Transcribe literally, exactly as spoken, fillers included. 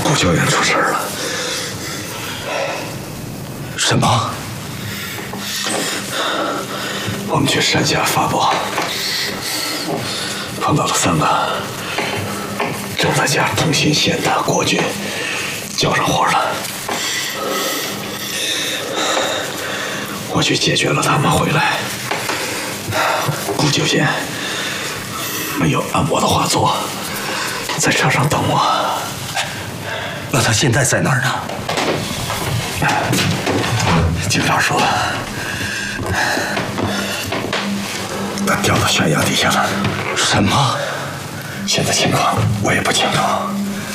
顾教员出事了。 什么？ 我们去山下发报，碰到了三个正在家同心县的国军，交上活了。我去解决了他们回来，顾九贤没有按我的话做，在车上等我。 那他现在在哪儿呢？ 警察说，他掉到悬崖底下了。 什么？ 现在情况我也不清楚。